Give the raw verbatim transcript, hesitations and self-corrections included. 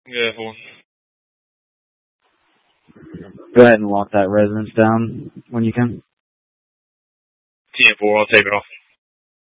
Yeah, four. Go ahead and lock that residence down when you can. T M four, I'll tape it off.